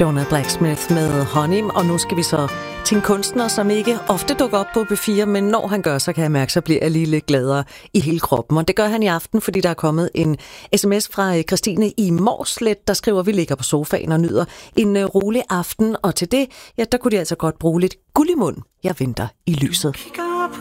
Jonah Blacksmith med Honey, og nu skal vi så til en kunstner, som ikke ofte dukker op på B4, men når han gør, så kan jeg mærke, så bliver jeg lige lidt gladere i hele kroppen. Og det gør han i aften, fordi der er kommet en sms fra Christine i Mårslet, der skriver, at vi ligger på sofaen og nyder en rolig aften, og til det, ja, der kunne de altså godt bruge lidt guld i mund. Jeg venter i lyset.